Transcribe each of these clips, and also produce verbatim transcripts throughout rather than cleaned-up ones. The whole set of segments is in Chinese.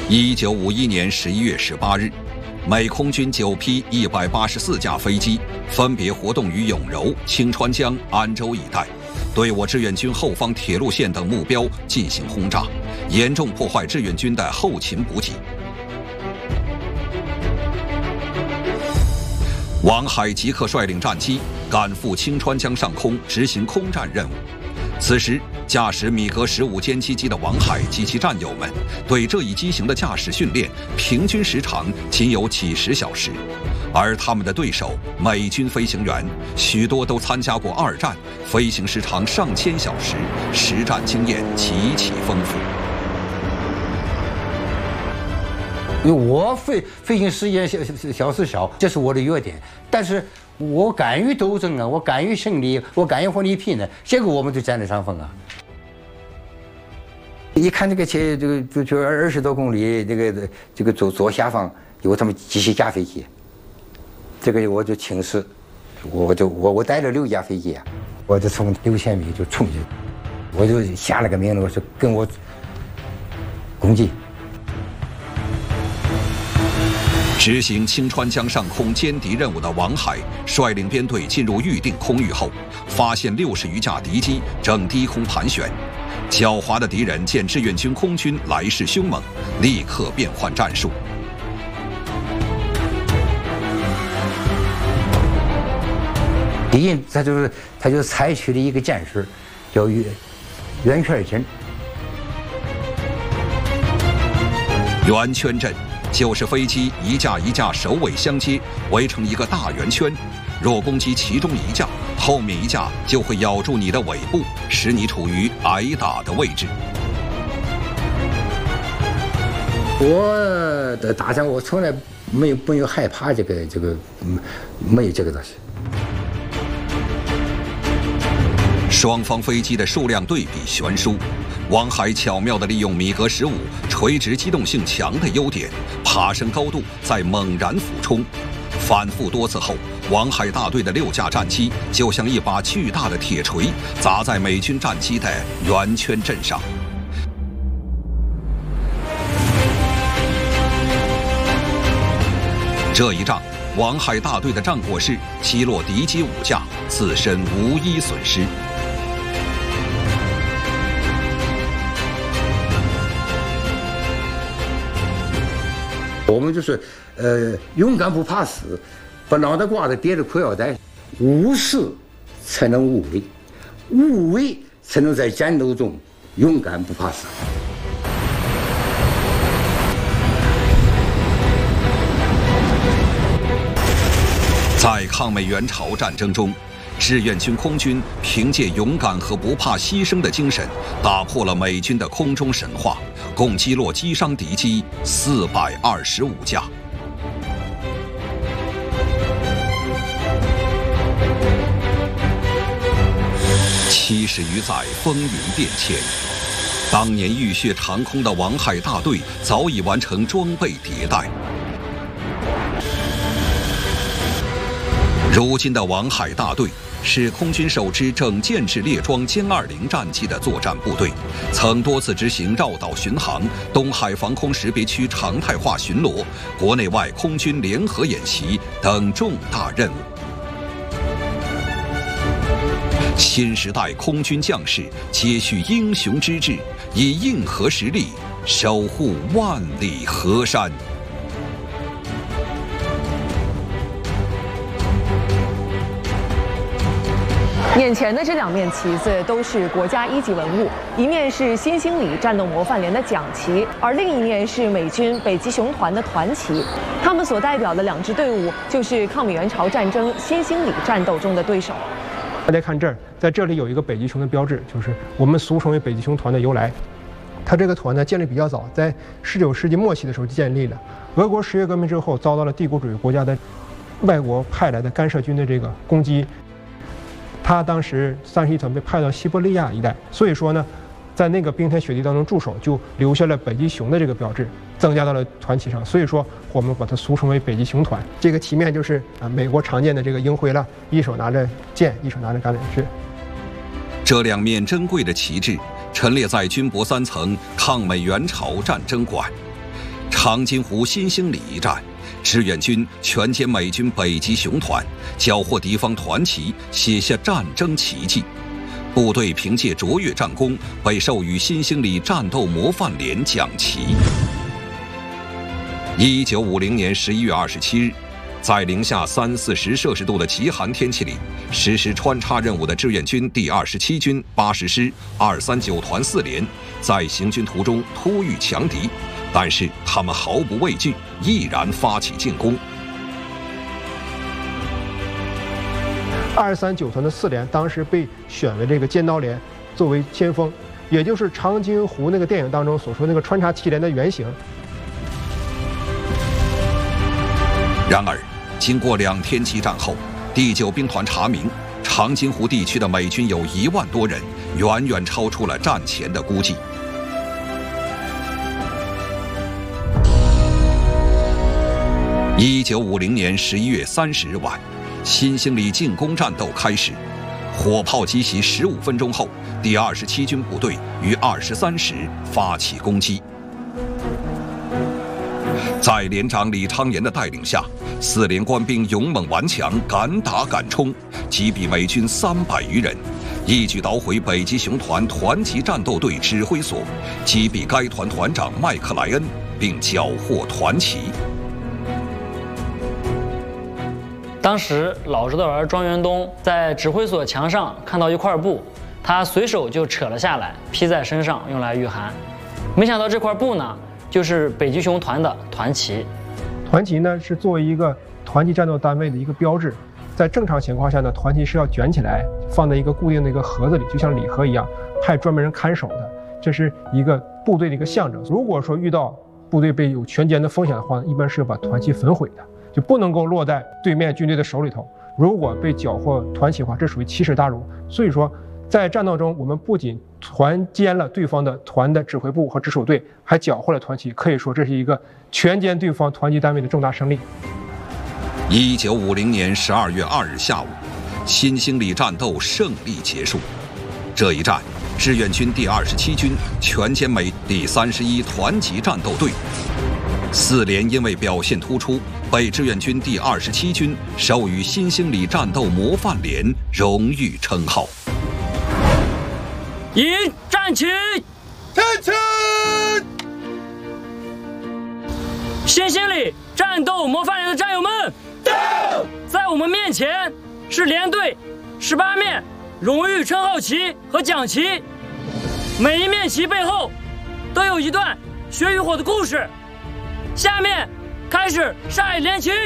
一九五一年十一月十八日，美空军九批一百八十四架飞机分别活动于永柔、清川江、安州一带，对我志愿军后方铁路线等目标进行轰炸，严重破坏志愿军的后勤补给。王海即刻率领战机赶赴清川江上空执行空战任务。此时，驾驶米格十五歼击机的王海及其战友们对这一机型的驾驶训练平均时长仅有几十小时，而他们的对手美军飞行员许多都参加过二战，飞行时长上千小时，实战经验极其丰富。 因为我飞飞行时间小小时少，这是我的优点，但是我敢于斗争啊，我敢于胜利，我敢于和你拼呢，这个我们就占了上风啊。一看这个切，这个就就二十多公里，这个这个左左下方有他们几十架飞机，这个我就轻视，我就我我带了六架飞机啊，我就从六千米就冲进去，我就下了个命令，我说跟我攻击。 执行清川江上空歼敌任务的王海率领编队进入预定空域后，发现六十余架敌机正低空盘旋。狡猾的敌人见志愿军空军来势凶猛，立刻变换战术。 敌人他就是他就采取了一个战术，叫圆圆圈阵。 圆圈阵就是飞机一架一架首尾相接，围成一个大圆圈。若攻击其中一架，后面一架就会咬住你的尾部，使你处于挨打的位置。 我的打仗，我从来没有没有害怕这个这个，嗯，没有这个东西。 双方飞机的数量对比悬殊，王海巧妙地利用米格十五垂直机动性强的优点，爬升高度，再猛然俯冲。反复多次后，王海大队的六架战机就像一把巨大的铁锤砸在美军战机的圆圈阵上。这一仗，王海大队的战果是击落敌机五架，自身无一损失。 我们就是，呃，勇敢不怕死，把脑袋瓜子别着裤腰带，无事才能无畏，无畏才能在战斗中勇敢不怕死。 在抗美援朝战争中，志愿军空军凭借勇敢和不怕牺牲的精神，打破了美军的空中神话，共击落击伤敌机四百二十五架。七十余载风云变迁，当年浴血长空的王海大队早已完成装备迭代。如今的王海大队是空军首支整建制列装歼二零战机的作战部队，曾多次执行绕岛巡航、东海防空识别区常态化巡逻、国内外空军联合演习等重大任务。新时代空军将士接续英雄之志，以硬核实力守护万里河山。 眼前的这两面旗子都是国家一级文物，一面是新兴里战斗模范连的奖旗，而另一面是美军北极熊团的团旗。他们所代表的两支队伍就是抗美援朝战争新兴里战斗中的对手。 大家看这儿，在这里有一个北极熊的标志，就是我们俗称为北极熊团的由来。它这个团呢建立比较早，在十九世纪末期的时候就建立了。俄国十月革命之后，遭到了帝国主义国家的外国派来的干涉军的这个攻击。他当时三十一团被派到西伯利亚一带，所以说呢，在那个冰天雪地当中驻守，就留下了北极熊的这个标志，增加到了团旗上。所以说，我们把它俗称为北极熊团。这个旗面就是啊美国常见的这个鹰徽了，一手拿着剑，一手拿着橄榄枝。 这两面珍贵的旗帜陈列在军博三层抗美援朝战争馆。 长津湖新兴里一战，志愿军全歼美军北极熊团，缴获敌方团旗，写下战争奇迹。部队凭借卓越战功，被授予新兴里战斗模范连奖旗。一九五零年十一月二十七日，在零下三四十摄氏度的极寒天气里，实施穿插任务的志愿军第二十七军八十师二三九团四连，在行军途中突遇强敌，但是他们毫不畏惧，毅然发起进攻。 二三九团的四连当时被选为这个尖刀连，作为先锋，也就是长津湖那个电影当中所说那个穿插七连的原型。 然而，经过两天激战后，第九兵团查明，长津湖地区的美军有一万多人，远远超出了战前的估计。一九五零年十一月三十日晚，新兴里进攻战斗开始。火炮击袭十五分钟后，第二十七军部队于二十三时发起攻击。在连长李昌言的带领下，四连官兵勇猛顽强，敢打敢冲，击毙美军三百余人，一举捣毁北极熊团团级战斗队指挥所，击毙该团团长麦克莱恩，并缴获团旗。 当时老指导员庄元东在指挥所墙上看到一块布，他随手就扯了下来，披在身上用来御寒。没想到这块布呢，就是北极熊团的团旗。 团旗呢是作为一个团级战斗单位的一个标志，在正常情况下呢，团旗是要卷起来放在一个固定的一个盒子里，就像礼盒一样，派专门人看守的，这是一个部队的一个象征。如果说遇到部队被有全歼的风险的话，一般是要把团旗焚毁的，就不能够落在对面军队的手里头。如果被缴获团旗的话，这属于奇耻大辱。所以说，在战斗中，我们不仅团歼了对方的团的指挥部和直属队，还缴获了团旗，可以说这是一个全歼对方团级单位的重大胜利。 一九五零年十二月二日下午，新兴里战斗胜利结束。这一战，志愿军第二十七军全歼美第三十一团级战斗队，四连因为表现突出，被志愿军第二十七军授予新兴里战斗模范连荣誉称号。 迎战旗， 站起！ 新兴里战斗模范连的战友们，在我们面前是连队十八面荣誉称号旗和奖旗，每一面旗背后都有一段血与火的故事。下面开始晒连旗。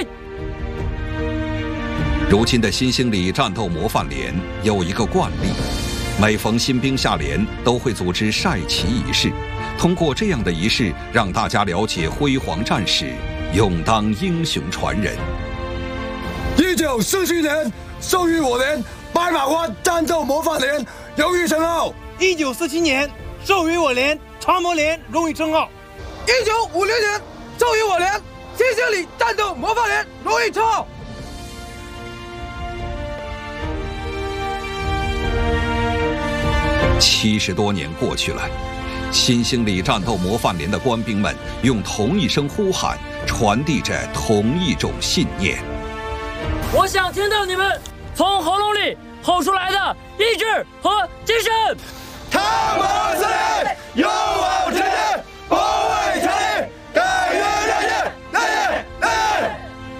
如今的新兴里战斗模范连有一个惯例，每逢新兵下连都会组织晒旗仪式，通过这样的仪式让大家了解辉煌战史，勇当英雄传人。 一九四七年授予我连白马关战斗模范连荣誉称号。 一九四七年授予我连长模连荣誉称号。 一九五零年授予我连新兴里战斗模范连荣誉称号。 七十多年过去了，新兴里战斗模范连的官兵们用同一声呼喊，传递着同一种信念。 我想听到你们从喉咙里吼出来的意志和精神。 他们是勇往直前，不畏强敌，敢于热血，热血，热血。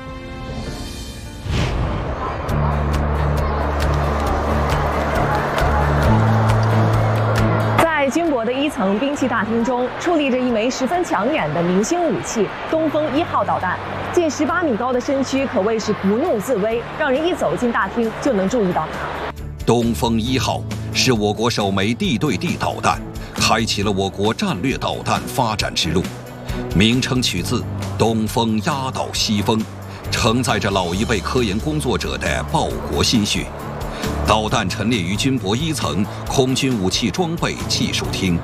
在军博的一层兵器大厅中，矗立着一枚十分抢眼的明星武器——东风一号导弹。近十八米高的身躯可谓是不怒自威，让人一走进大厅就能注意到它。 东风一号是我国首枚地对地导弹，开启了我国战略导弹发展之路。名称取自东风压倒西风，承载着老一辈科研工作者的报国心血。导弹陈列于军博一层空军武器装备技术厅。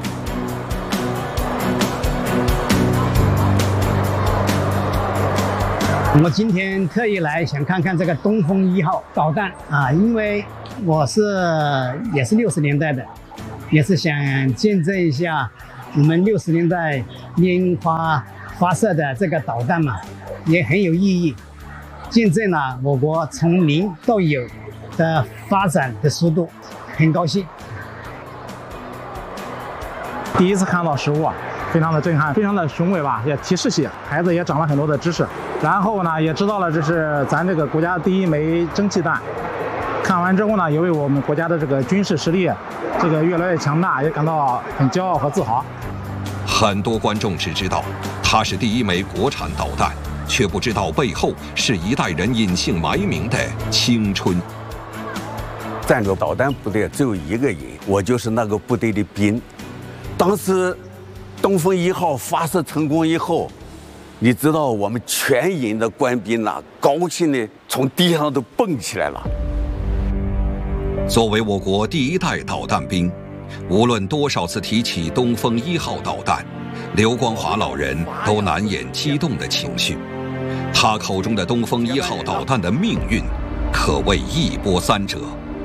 我今天特意来想看看这个东风一号导弹啊，因为我是也是六十年代的，也是想见证一下我们六十年代烟花发射的这个导弹嘛，也很有意义，见证了我国从零到有的发展的速度，很高兴。 第一次看到实物啊，非常的震撼，非常的雄伟吧，也提示起孩子也长了很多的知识。然后呢，也知道了这是咱这个国家第一枚蒸汽弹。看完之后呢，也为我们国家的这个军事实力这个越来越强大，也感到很骄傲和自豪。 很多观众只知道它是第一枚国产导弹，却不知道背后是一代人隐姓埋名的青春。 战斗导弹部队只有一个人，我就是那个部队的兵。当时东风一号发射成功以后，你知道我们全营的官兵呐、啊，高兴的从地上都蹦起来了。 作为我国第一代导弹兵，无论多少次提起东风一号导弹，刘光华老人都难掩激动的情绪。他口中的东风一号导弹的命运，可谓一波三折。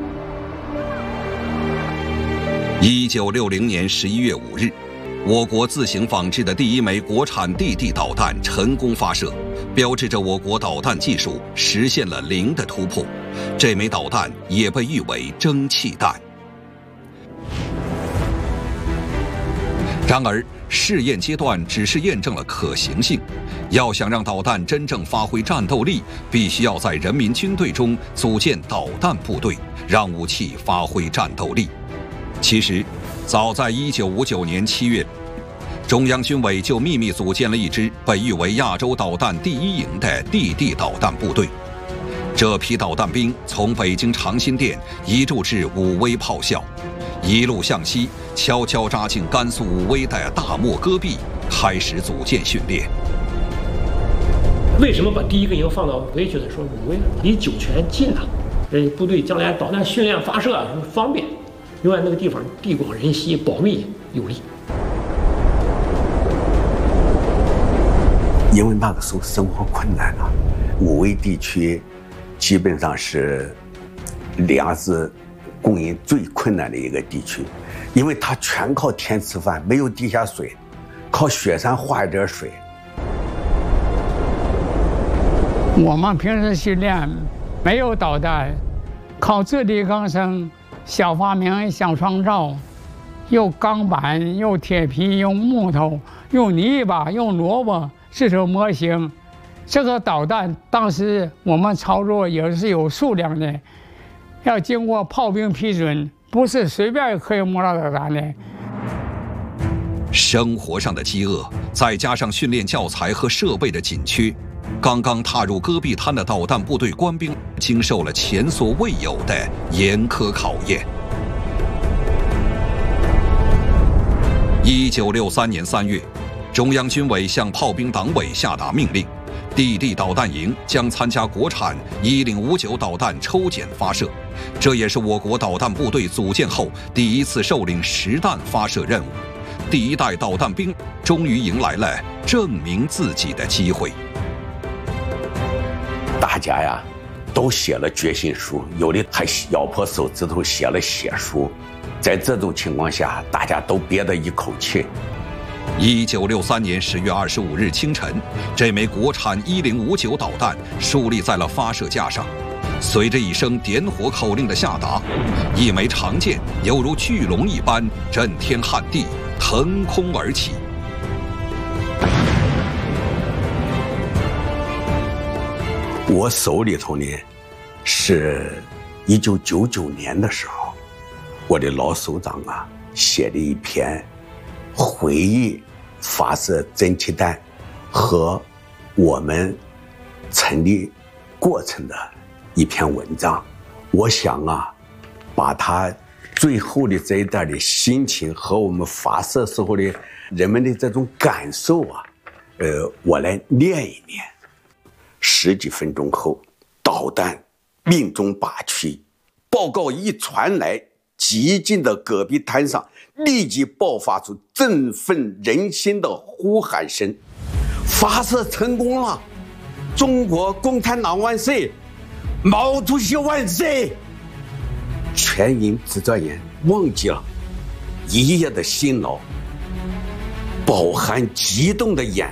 一九六零年十一月五日，我国自行仿制的第一枚国产地地导弹成功发射，标志着我国导弹技术实现了零的突破。这枚导弹也被誉为蒸汽弹。然而，试验阶段只是验证了可行性。要想让导弹真正发挥战斗力，必须要在人民军队中组建导弹部队，让武器发挥战斗力。其实，早在一九五九年七月，中央军委就秘密组建了一支被誉为亚洲导弹第一营的地地导弹部队。这批导弹兵从北京长辛店移驻至武威炮校，一路向西，悄悄扎进甘肃武威的大漠戈壁，开始组建训练。 为什么把第一个营放到武威去的？说武威离酒泉近啊，这部队将来导弹训练发射方便。另外，那个地方地广人稀，保密有利。 因为那个时候生活困难了，武威地区基本上是粮食供应最困难的一个地区，因为它全靠天吃饭，没有地下水，靠雪山化一点水。 我们平时训练没有导弹，靠自力更生。小发明小创造，用钢板，用铁皮，用木头，用泥巴，用萝卜制成模型。这个导弹当时我们操作也是有数量的，要经过炮兵批准，不是随便可以摸到导弹的。 生活上的饥饿，再加上训练教材和设备的紧缺，刚刚踏入戈壁滩的导弹部队官兵经受了前所未有的严苛考验。一九六三年三月，中央军委向炮兵党委下达命令，地地导弹营将参加国产一零五九导弹抽检发射，这也是我国导弹部队组建后第一次受领实弹发射任务。第一代导弹兵终于迎来了证明自己的机会。 大家呀，都写了决心书，有的还咬破手指头写了血书。在这种情况下，大家都憋得一口气。 一九六三年十月二十五日清晨，这枚国产一零五九导弹竖立在了发射架上。随着一声点火口令的下达，一枚长箭犹如巨龙一般震天撼地，腾空而起。 我手里头呢，是一九九九年的时候，我的老首长啊写的一篇回忆发射蒸汽弹和我们成立过程的一篇文章。我想啊，把他最后的这一段的心情和我们发射时候的人们的这种感受啊，呃，我来念一念。十几分钟后，导弹命中靶区，报告一传来，极近的戈壁滩上立即爆发出振奋人心的呼喊声：发射成功了！中国共产党万岁！毛主席万岁！全营指导员忘记了一夜的辛劳，饱含激动的眼